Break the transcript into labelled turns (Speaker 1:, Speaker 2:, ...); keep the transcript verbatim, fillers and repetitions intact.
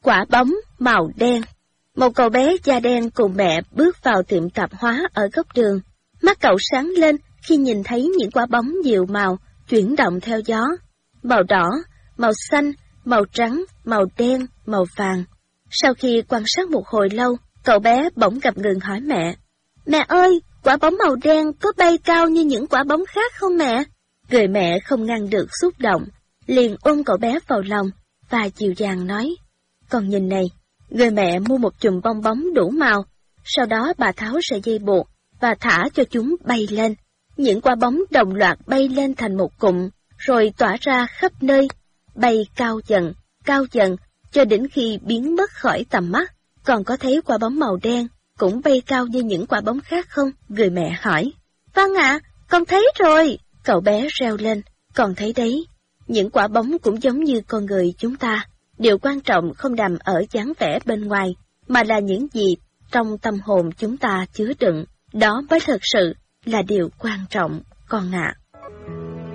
Speaker 1: Quả bóng màu đen. Một cậu bé da đen cùng mẹ bước vào tiệm tạp hóa ở góc đường. Mắt cậu sáng lên khi nhìn thấy những quả bóng nhiều màu chuyển động theo gió. Màu đỏ, màu xanh, màu trắng, màu đen, màu vàng. Sau khi quan sát một hồi lâu, cậu bé bỗng ngập ngừng hỏi mẹ. Mẹ ơi, quả bóng màu đen có bay cao như những quả bóng khác không mẹ? Người mẹ không ngăn được xúc động, liền ôm cậu bé vào lòng và dịu dàng nói. Con nhìn này, người mẹ mua một chùm bong bóng đủ màu, sau đó bà tháo sợi dây buộc và thả cho chúng bay lên. Những quả bóng đồng loạt bay lên thành một cụm, rồi tỏa ra khắp nơi, bay cao dần, cao dần, cho đến khi biến mất khỏi tầm mắt. Còn có thấy quả bóng màu đen cũng bay cao như những quả bóng khác không? Người mẹ hỏi. Vâng ạ, con thấy rồi. Cậu bé reo lên. Con thấy đấy, những quả bóng cũng giống như con người chúng ta. Điều quan trọng không nằm ở dáng vẻ bên ngoài, mà là những gì trong tâm hồn chúng ta chứa đựng. Đó mới thật sự là điều quan trọng, con ạ.